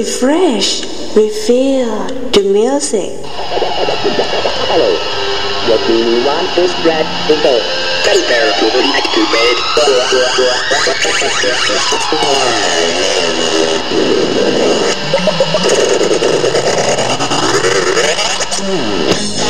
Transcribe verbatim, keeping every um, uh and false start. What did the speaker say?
refresh, refill the music. Hello. What do you want to spread the goal? Prepare to